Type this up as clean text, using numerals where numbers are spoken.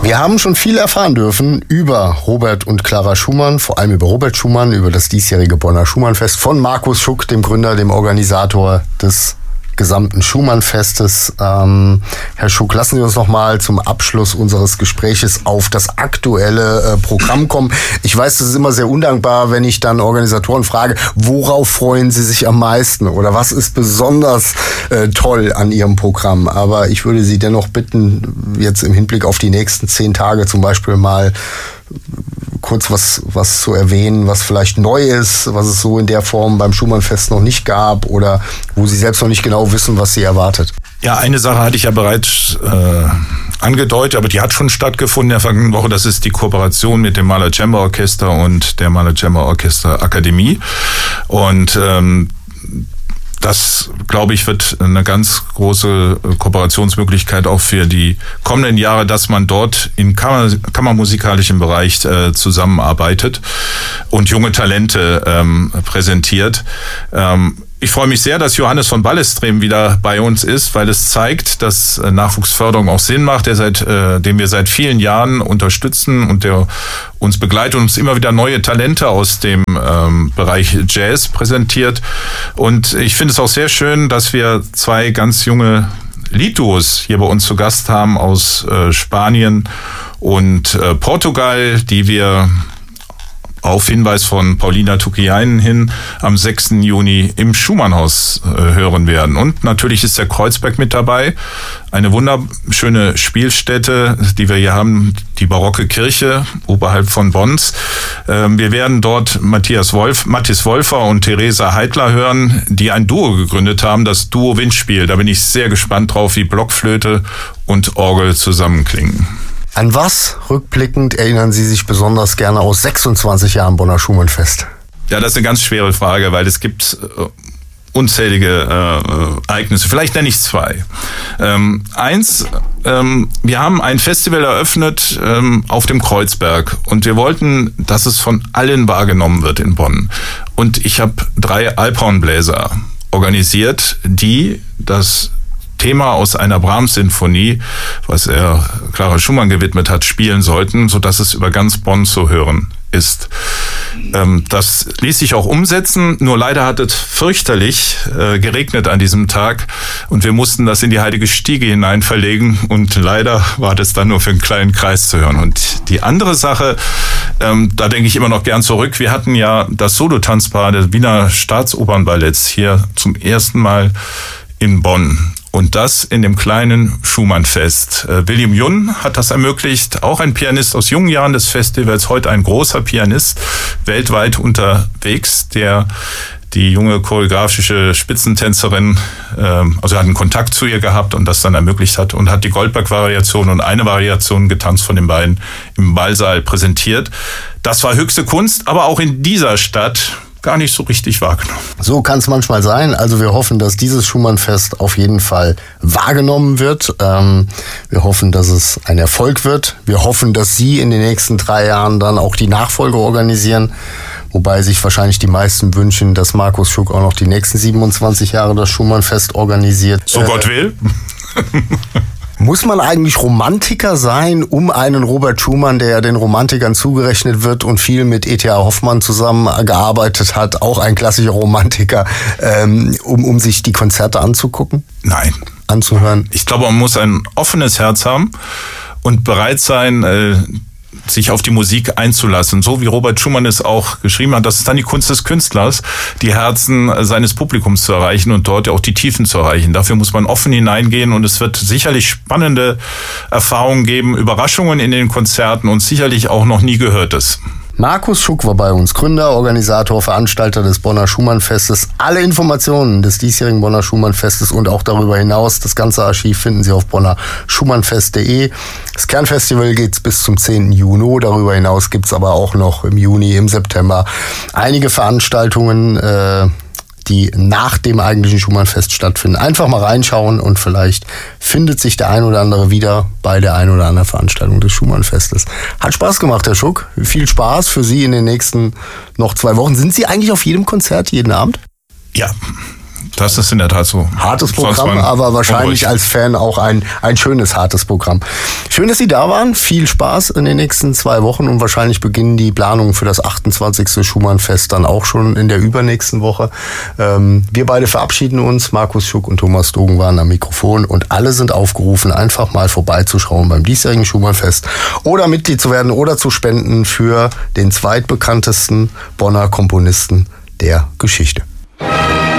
Wir haben schon viel erfahren dürfen über Robert und Clara Schumann, vor allem über Robert Schumann, über das diesjährige Bonner Schumannfest von Markus Schuck, dem Gründer, dem Organisator des gesamten Schumannfestes. Herr Schuck, lassen Sie uns noch mal zum Abschluss unseres Gespräches auf das aktuelle Programm kommen. Ich weiß, das ist immer sehr undankbar, wenn ich dann Organisatoren frage, worauf freuen Sie sich am meisten oder was ist besonders toll an Ihrem Programm. Aber ich würde Sie dennoch bitten, jetzt im Hinblick auf die nächsten 10 Tage zum Beispiel mal kurz was zu erwähnen, was vielleicht neu ist, was es so in der Form beim Schumannfest noch nicht gab oder wo Sie selbst noch nicht genau wissen, was Sie erwartet. Ja, eine Sache hatte ich ja bereits angedeutet, aber die hat schon stattgefunden in der vergangenen Woche. Das ist die Kooperation mit dem Mahler Chamber Orchester und der Mahler Chamber Orchester Akademie. Und das, glaube ich, wird eine ganz große Kooperationsmöglichkeit auch für die kommenden Jahre, dass man dort im kammermusikalischen Bereich zusammenarbeitet und junge Talente präsentiert. Ich freue mich sehr, dass Johannes von Ballestrem wieder bei uns ist, weil es zeigt, dass Nachwuchsförderung auch Sinn macht, den wir seit vielen Jahren unterstützen und der uns begleitet und uns immer wieder neue Talente aus dem Bereich Jazz präsentiert. Und ich finde es auch sehr schön, dass wir 2 ganz junge Liedduos hier bei uns zu Gast haben aus Spanien und Portugal, die wir auf Hinweis von Paulina Tukiainen hin am 6. Juni im Schumannhaus hören werden. Und natürlich ist der Kreuzberg mit dabei. Eine wunderschöne Spielstätte, die wir hier haben, die barocke Kirche oberhalb von Bonn. Wir werden dort Matthias Wolfer und Theresa Heidler hören, die ein Duo gegründet haben, das Duo Windspiel. Da bin ich sehr gespannt drauf, wie Blockflöte und Orgel zusammenklingen. An was, rückblickend, erinnern Sie sich besonders gerne aus 26 Jahren Bonner Schumannfest? Ja, das ist eine ganz schwere Frage, weil es gibt unzählige Ereignisse. Vielleicht nenne ich 2. Eins, wir haben ein Festival eröffnet auf dem Kreuzberg und wir wollten, dass es von allen wahrgenommen wird in Bonn. Und ich habe 3 Alphornbläser organisiert, die das Thema aus einer Brahms-Sinfonie, was er Clara Schumann gewidmet hat, spielen sollten, sodass es über ganz Bonn zu hören ist. Das ließ sich auch umsetzen, nur leider hat es fürchterlich geregnet an diesem Tag und wir mussten das in die Heilige Stiege hinein verlegen und leider war das dann nur für einen kleinen Kreis zu hören. Und die andere Sache, da denke ich immer noch gern zurück, wir hatten ja das Solotanzpaar des Wiener Staatsopernballetts hier zum ersten Mal in Bonn. Und das in dem kleinen Schumannfest. William Junn hat das ermöglicht, auch ein Pianist aus jungen Jahren des Festivals, heute ein großer Pianist, weltweit unterwegs, der die junge choreografische Spitzentänzerin, also hat einen Kontakt zu ihr gehabt und das dann ermöglicht hat und hat die Goldberg-Variation und eine Variation getanzt von den beiden im Ballsaal präsentiert. Das war höchste Kunst, aber auch in dieser Stadt gar nicht so richtig wahrgenommen. So kann es manchmal sein. Also wir hoffen, dass dieses Schumannfest auf jeden Fall wahrgenommen wird. Wir hoffen, dass es ein Erfolg wird. Wir hoffen, dass Sie in den nächsten 3 Jahren dann auch die Nachfolge organisieren. Wobei sich wahrscheinlich die meisten wünschen, dass Markus Schuck auch noch die nächsten 27 Jahre das Schumannfest organisiert. So Gott will. Muss man eigentlich Romantiker sein, um einen Robert Schumann, der ja den Romantikern zugerechnet wird und viel mit E.T.A. Hoffmann zusammengearbeitet hat, auch ein klassischer Romantiker, um sich die Konzerte anzugucken? Nein. Anzuhören? Ich glaube, man muss ein offenes Herz haben und bereit sein, sich auf die Musik einzulassen. So wie Robert Schumann es auch geschrieben hat, das ist dann die Kunst des Künstlers, die Herzen seines Publikums zu erreichen und dort auch die Tiefen zu erreichen. Dafür muss man offen hineingehen und es wird sicherlich spannende Erfahrungen geben, Überraschungen in den Konzerten und sicherlich auch noch nie Gehörtes. Markus Schuck war bei uns, Gründer, Organisator, Veranstalter des Bonner Schumannfestes. Alle Informationen des diesjährigen Bonner Schumannfestes und auch darüber hinaus, das ganze Archiv finden Sie auf bonnerschumannfest.de. Das Kernfestival geht bis zum 10. Juni. Darüber hinaus gibt's aber auch noch im Juni, im September einige Veranstaltungen, die nach dem eigentlichen Schumannfest stattfinden. Einfach mal reinschauen und vielleicht findet sich der ein oder andere wieder bei der ein oder anderen Veranstaltung des Schumannfestes. Hat Spaß gemacht, Herr Schuck. Viel Spaß für Sie in den nächsten noch 2 Wochen. Sind Sie eigentlich auf jedem Konzert jeden Abend? Ja. Das ist in der Tat so. Hartes Programm, aber wahrscheinlich als Fan auch ein schönes, hartes Programm. Schön, dass Sie da waren. Viel Spaß in den nächsten 2 Wochen und wahrscheinlich beginnen die Planungen für das 28. Schumann-Fest dann auch schon in der übernächsten Woche. Wir beide verabschieden uns. Markus Schuck und Thomas Dogen waren am Mikrofon und alle sind aufgerufen, einfach mal vorbeizuschauen beim diesjährigen Schumann-Fest oder Mitglied zu werden oder zu spenden für den zweitbekanntesten Bonner Komponisten der Geschichte.